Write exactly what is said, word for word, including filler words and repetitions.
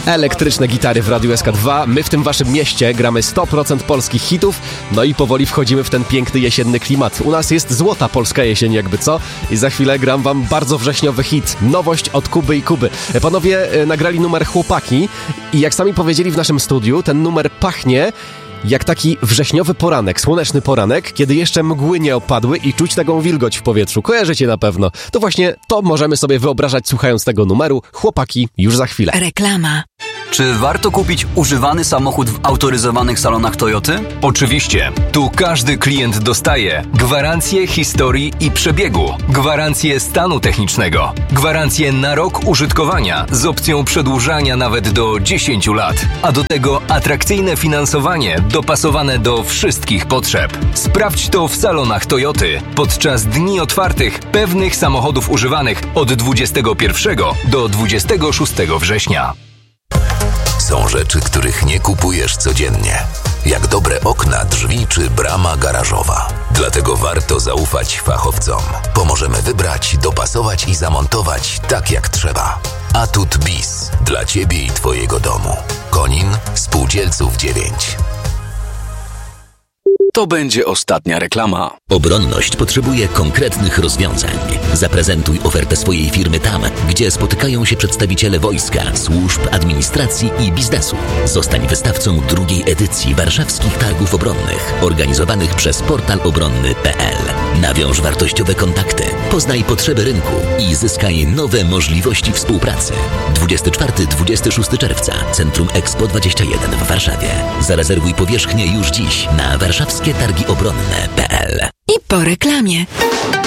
Elektryczne gitary w Radiu S K dwa. My w tym waszym mieście gramy sto procent polskich hitów, no i powoli wchodzimy w ten piękny jesienny klimat. U nas jest złota polska jesień, jakby co, i za chwilę gram wam bardzo wrześniowy hit. Nowość od Kuby i Kuby. Panowie e, nagrali numer Chłopaki i jak sami powiedzieli w naszym studiu, ten numer pachnie jak taki wrześniowy poranek, słoneczny poranek, kiedy jeszcze mgły nie opadły i czuć taką wilgoć w powietrzu. Kojarzycie na pewno. To właśnie to możemy sobie wyobrażać, słuchając tego numeru. Chłopaki już za chwilę. Reklama. Czy warto kupić używany samochód w autoryzowanych salonach Toyoty? Oczywiście. Tu każdy klient dostaje gwarancję historii i przebiegu, gwarancję stanu technicznego, gwarancję na rok użytkowania z opcją przedłużania nawet do dziesięciu lat, a do tego atrakcyjne finansowanie dopasowane do wszystkich potrzeb. Sprawdź to w salonach Toyoty podczas dni otwartych pewnych samochodów używanych od dwudziestego pierwszego do dwudziestego szóstego września. Są rzeczy, których nie kupujesz codziennie, jak dobre okna, drzwi czy brama garażowa. Dlatego warto zaufać fachowcom. Pomożemy wybrać, dopasować i zamontować tak jak trzeba. Atut Bis. Dla Ciebie i Twojego domu. Konin, Spółdzielców dziewięć. To będzie ostatnia reklama. Obronność potrzebuje konkretnych rozwiązań. Zaprezentuj ofertę swojej firmy tam, gdzie spotykają się przedstawiciele wojska, służb, administracji i biznesu. Zostań wystawcą drugiej edycji warszawskich targów obronnych, organizowanych przez portal obronny kropka p l. Nawiąż wartościowe kontakty, poznaj potrzeby rynku i zyskaj nowe możliwości współpracy. dwudziestego czwartego do dwudziestego szóstego czerwca, Centrum Expo dwadzieścia jeden w Warszawie. Zarezerwuj powierzchnię już dziś na warszawskie targi obronne kropka p l. I po reklamie.